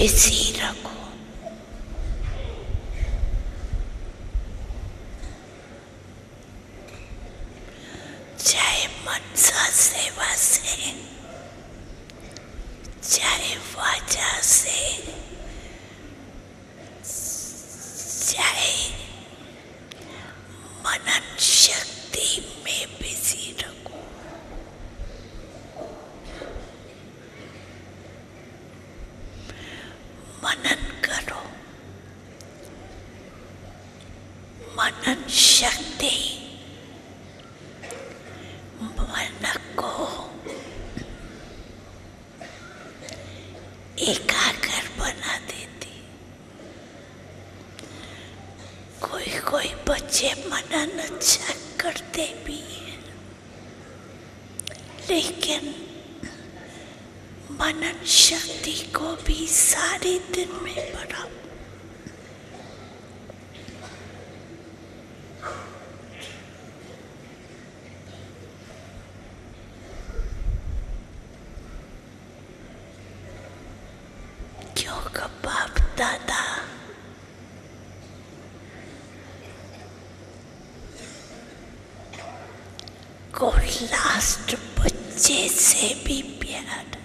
Busy रखो। चाहे मनसा सेवा से, चाहे वाचा से, चाहे मनन शक्ति में बिजी रखो। मनन करो। मनन शक्ति मन को एकाग्र बना देती। कोई बच्चे मनन अच्छा करते भी हैं, लेकिन मनन शक्ति को भी सारे दिन में बढ़ाओ। क्योंकि बाप दादा को लास्ट बच्चे से भी प्यार